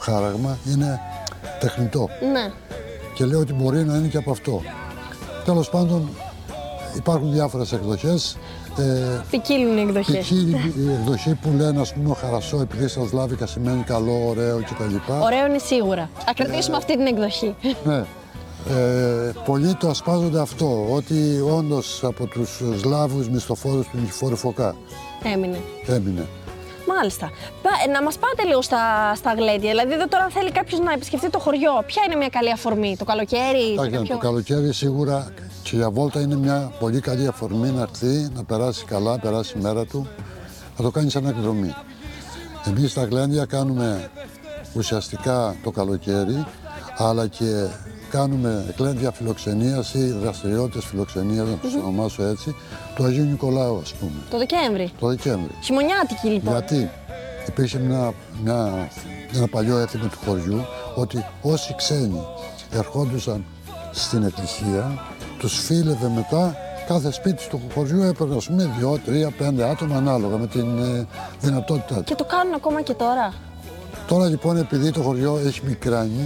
χάραγμα είναι τεχνητό. Ναι. Και λέω ότι μπορεί να είναι και από αυτό. Τέλος πάντων, υπάρχουν διάφορες εκδοχές. Ποικίλουν οι εκδοχές. Ποικίλει η εκδοχή που λένε, ας πούμε, ο Χαρασό, επειδή στα σλάβικα σημαίνει καλό, ωραίο κτλ. Ωραίο είναι σίγουρα. Θα κρατήσουμε αυτή την εκδοχή. Ναι. Πολλοί το ασπάζονται αυτό, ότι όντως από τους Σλάβους μισθοφόρους του Νικηφόρου Φωκά έμεινε. Μάλιστα. Να μας πάτε λίγο στα γλέντια. Δηλαδή, εδώ τώρα θέλει κάποιος να επισκεφτεί το χωριό. Ποια είναι μια καλή αφορμή, το καλοκαίρι? Το καλοκαίρι σίγουρα και για βόλτα είναι μια πολύ καλή αφορμή να έρθει, να περάσει καλά, να περάσει η μέρα του, να το κάνει σαν εκδρομή. Εμείς στα γλέντια κάνουμε ουσιαστικά το καλοκαίρι, αλλά και κάνουμε γλέντια φιλοξενίας ή δραστηριότητες φιλοξενίας, να τους ονομάσω έτσι, του Αγίου Νικολάου, ας πούμε. Το Δεκέμβρη. Το Δεκέμβρη. Χειμωνιάτικη λοιπόν. Γιατί υπήρχε ένα παλιό έθιμο του χωριού ότι όσοι ξένοι ερχόντουσαν στην εκκλησία, τους φίλευε μετά κάθε σπίτι του χωριού, έπαιρνε ας πούμε 2, 3, 5 άτομα ανάλογα με την δυνατότητά του. Και το κάνουν ακόμα και τώρα. Τώρα λοιπόν, επειδή το χωριό έχει μικράνει,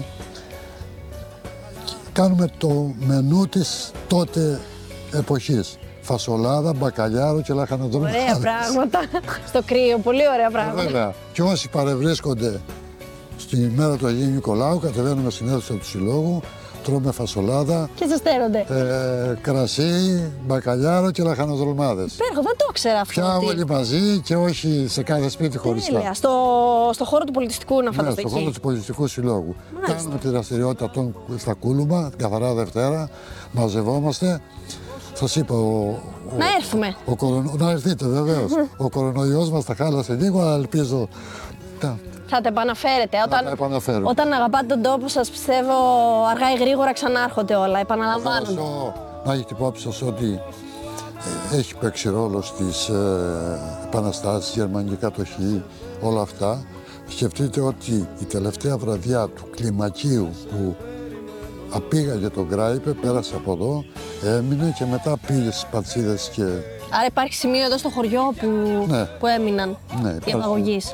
κάνουμε το μενού της τότε εποχής. Φασολάδα, μπακαλιάρο και λαχανοδρομάδα. Ωραία πράγματα. Στο κρύο, πολύ ωραία πράγματα. Βέβαια. Και όσοι παρευρίσκονται στη μέρα του Αγίου Νικολάου, κατεβαίνουμε στην αίθουσα του Συλλόγου, τρώμε φασολάδα. Και ζεσταίνονται. Κρασί, μπακαλιάρο και λαχανοδρομάδες. Υπέροχο, δεν το ήξερα αυτό. Πια όλοι μαζί και όχι σε κάθε σπίτι χωριστά. Τέλεια. Στο χώρο του πολιτιστικού να φανταστεί. Ναι, στο χώρο του πολιτιστικού συλλόγου. Κάνουμε τη δραστηριότητα στα Κούλουμα, καθαρά Δευτέρα, μαζευόμαστε. Σας είπα, να έρθουμε. Να έρθετε βεβαίως. Ο κορονοϊός μας τα χάλασε λίγο, αλλά ελπίζω. Θα τα επαναφέρετε. Όταν αγαπάτε τον τόπο σας, πιστεύω αργά ή γρήγορα ξανάρχονται όλα. Επαναλαμβάνονται. Να έχετε υπόψη σας ότι έχει παίξει ρόλο στις επαναστάσεις, γερμανική κατοχή, όλα αυτά. Σκεφτείτε ότι η τελευταία βραδιά του κλιμακίου που απήγαγε τον Γκράιπε, πέρασε από εδώ, έμεινε και μετά πήγε στις Πατσίδες και... Άρα υπάρχει σημείο εδώ στο χωριό που έμειναν οι απαγωγείς.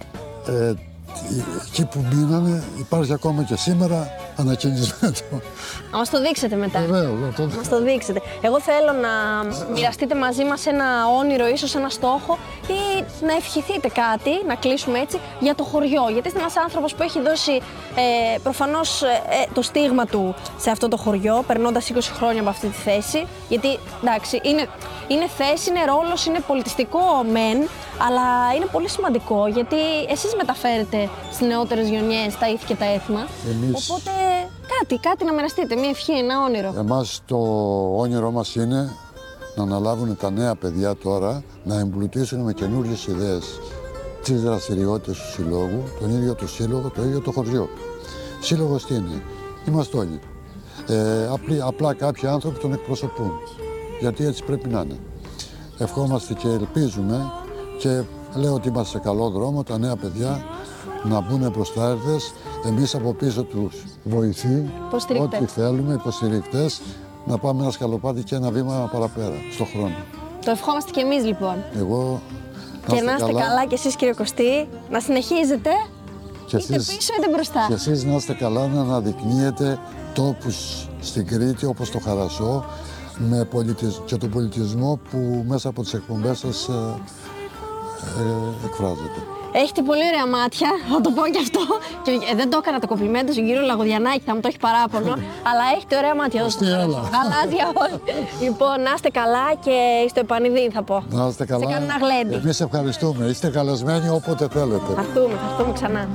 Εκεί που μείνανε υπάρχει ακόμα και σήμερα ανακαινισμένο. Να μας το δείξετε μετά. Βεβαίως, να μας το δείξετε. Εγώ θέλω να μοιραστείτε μαζί μας ένα όνειρο, ίσως ένα στόχο ή να ευχηθείτε κάτι, να κλείσουμε έτσι, για το χωριό. Γιατί είστε ένας άνθρωπος που έχει δώσει προφανώς το στίγμα του σε αυτό το χωριό, περνώντας 20 χρόνια από αυτή τη θέση. Γιατί, εντάξει, είναι θέση, είναι ρόλος, είναι πολιτιστικό μεν, αλλά είναι πολύ σημαντικό γιατί εσείς μεταφέρετε στις νεότερες γενιές τα ήθη και τα έθιμα. Οπότε κάτι να μοιραστείτε, μια ευχή, ένα όνειρο. Εμάς το όνειρό μας είναι να αναλάβουν τα νέα παιδιά τώρα, να εμπλουτίσουν με καινούργιες ιδέες τις δραστηριότητες του συλλόγου, τον ίδιο το σύλλογο, το ίδιο το χωριό. Σύλλογος τι είναι? Είμαστε όλοι. Απλά κάποιοι άνθρωποι τον εκπροσωπούν. Γιατί έτσι πρέπει να είναι. Ευχόμαστε και ελπίζουμε και λέω ότι είμαστε σε καλό δρόμο, τα νέα παιδιά να μπουν μπροστάριδες, εμείς από πίσω τους βοηθοί, ό,τι θέλουμε, υποστηρικτές, να πάμε ένα σκαλοπάτι και ένα βήμα παραπέρα, στον χρόνο. Το ευχόμαστε και εμείς λοιπόν. Εγώ και να είστε καλά και εσείς, κύριε Κωστή, να συνεχίζετε και είτε πίσω είτε μπροστά. Και εσείς να είστε καλά, να αναδεικνύετε τόπους στην Κρήτη όπως το Χαρασό και τον πολιτισμό που μέσα από τις εκπομπές σας εκφράζεται. Έχετε πολύ ωραία μάτια, θα το πω και αυτό. Και δεν το έκανα το κομπλιμέντο στον κύριο Λαγοδιανάκη, θα μου το έχει παράπονο. Αλλά έχετε ωραία μάτια εδώ στο γαλάζια όλοι. Λοιπόν, να είστε καλά και στο επανειδή θα πω. Να είστε καλά. Σε κάνω ένα γλέντι. Εμείς ευχαριστούμε. Είστε καλεσμένοι όποτε θέλετε. Θα έρθουμε ξανά.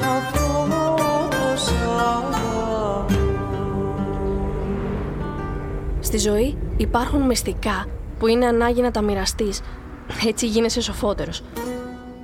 Στη ζωή υπάρχουν μυστικά που είναι ανάγκη να τα μοιραστείς. Έτσι γίνεσαι σοφότερος.